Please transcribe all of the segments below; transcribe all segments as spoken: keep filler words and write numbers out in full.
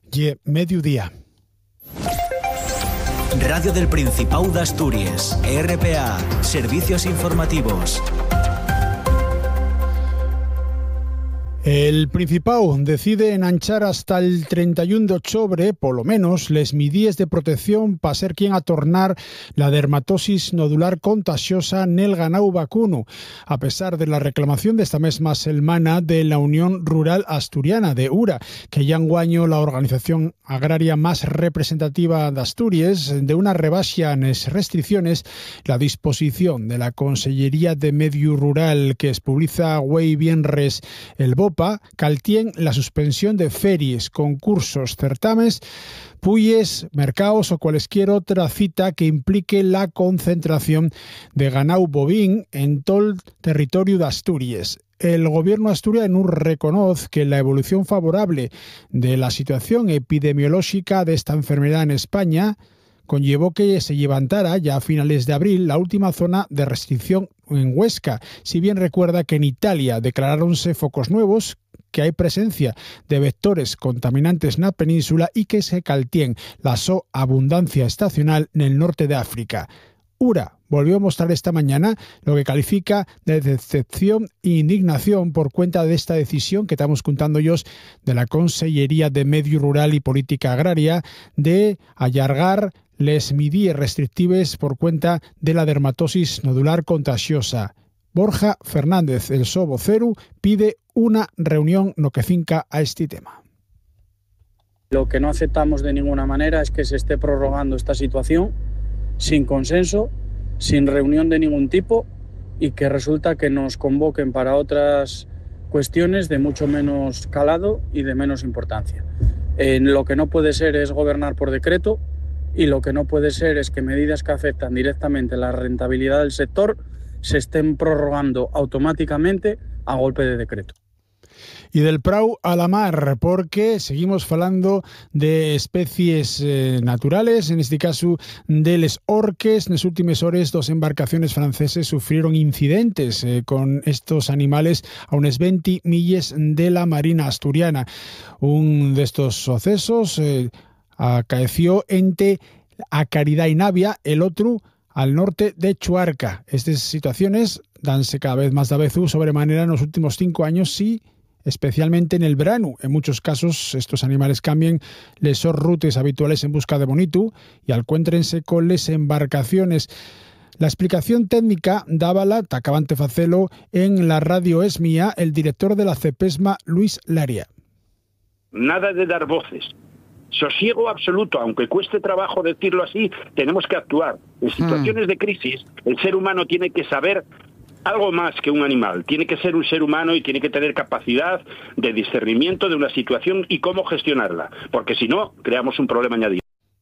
Y mediodía. Radio del Principado de Asturias, R P A, Servicios Informativos. El Principado decide enanchar hasta el treinta y uno de octubre, por lo menos, les midíes de protección para ser quien a tornar la dermatosis nodular contagiosa nel ganau vacuno, a pesar de la reclamación de esta misma semana de la Unión Rural Asturiana, de URA, que ya enguaño la organización agraria más representativa de Asturias, de una rebaixia en las restricciones, la disposición de la Consellería de Medio Rural que es publica güey bienres el B O P, caltien la suspensión de ferias, concursos, certames, puyes, mercados o cualesquier otra cita que implique la concentración de ganau bovín en todo el territorio de Asturias. El gobierno asturiano reconoce que la evolución favorable de la situación epidemiológica de esta enfermedad en España conllevó que se levantara ya a finales de abril la última zona de restricción en Huesca, si bien recuerda que en Italia declaráronse focos nuevos, que hay presencia de vectores contaminantes en la península y que se caltien la so abundancia estacional en el norte de África. URA volvió a mostrar esta mañana lo que califica de decepción e indignación por cuenta de esta decisión que estamos contando ellos de la Consellería de Medio Rural y Política Agraria de allargar les midíes restrictives por cuenta de la dermatosis nodular contagiosa. Borja Fernández, el so vocero, pide una reunión no que finca a este tema. Lo que no aceptamos de ninguna manera es que se esté prorrogando esta situación sin consenso, sin reunión de ningún tipo y que resulta que nos convoquen para otras cuestiones de mucho menos calado y de menos importancia. Eh, lo que no puede ser es gobernar por decreto y lo que no puede ser es que medidas que afectan directamente la rentabilidad del sector se estén prorrogando automáticamente a golpe de decreto. Y del prau a la mar, porque seguimos hablando de especies eh, naturales, en este caso de les orques. En las últimas horas, dos embarcaciones franceses sufrieron incidentes eh, con estos animales a unas veinte millas de la marina asturiana. Un de estos sucesos eh, acaeció entre a Caridad y Navia, el otro al norte de Chuarca. Estas situaciones danse cada vez más de veces sobremanera en los últimos cinco años, sí, especialmente en el verano. En muchos casos estos animales cambian les rutas habituales en busca de bonito y alcuéntrense con les embarcaciones. La explicación técnica dábala, tacabante facelo, en la radio Es Mía, el director de la CEPESMA, Luis Laria. Nada de dar voces. Sosiego absoluto, aunque cueste trabajo decirlo así, tenemos que actuar. En situaciones hmm. de crisis, el ser humano tiene que saber algo más que un animal. Tiene que ser un ser humano y tiene que tener capacidad de discernimiento de una situación y cómo gestionarla, porque si no, creamos un problema añadido.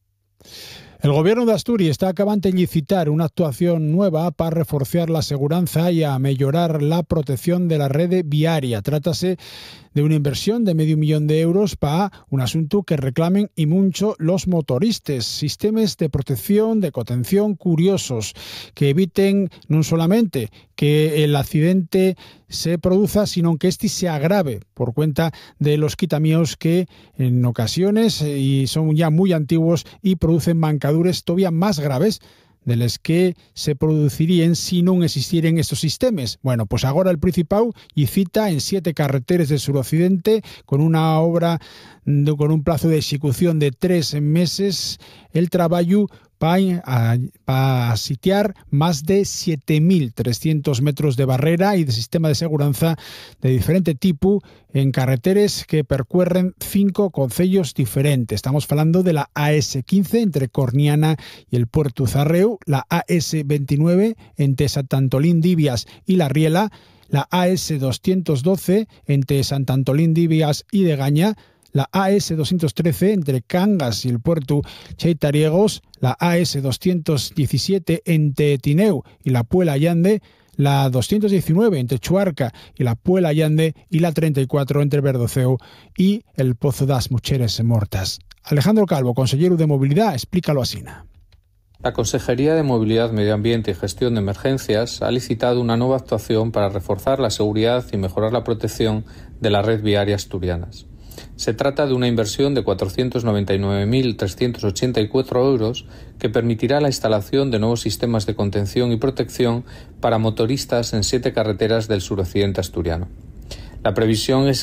El gobierno de Asturias está acabando de licitar una actuación nueva para reforzar la seguridad y a mejorar la protección de la red viaria. Trátase de una inversión de medio millón de euros para un asunto que reclamen y mucho los motoristas. Sistemas de protección, de contención curiosos que eviten no solamente que el accidente se produzca, sino que este se agrave por cuenta de los quitamíos que en ocasiones y son ya muy antiguos y producen mancadures todavía más graves de las que se producirían si no existieran estos sistemas. Bueno, pues ahora el Principado y cita en siete carreteras del suroccidente con una obra de, con un plazo de ejecución de tres meses el trabajo para pa sitiar más de siete mil trescientos metros de barrera y de sistema de seguridad de diferente tipo en carreteras que percurren cinco concellos diferentes. Estamos hablando de la A S quince entre Corniana y el Puerto Zarreu, la A S veintinueve entre Sant Antolín d'Ibias y La Riela, la A S doscientos doce entre Sant Antolín d'Ibias y Degaña, la A S doscientos trece entre Cangas y el puerto Cheitariegos, la A S doscientos diecisiete entre Tineu y la Puela Llande, la doscientos diecinueve entre Chuarca y la Puela Llande y la treinta y cuatro entre Verdoceu y el Pozo das Mucheres Mortas. Alejandro Calvo, consejero de Movilidad, explícalo así. La Consejería de Movilidad, Medio Ambiente y Gestión de Emergencias ha licitado una nueva actuación para reforzar la seguridad y mejorar la protección de la red viaria asturianas. Se trata de una inversión de cuatrocientos noventa y nueve mil trescientos ochenta y cuatro euros que permitirá la instalación de nuevos sistemas de contención y protección para motoristas en siete carreteras del suroccidente asturiano. La previsión es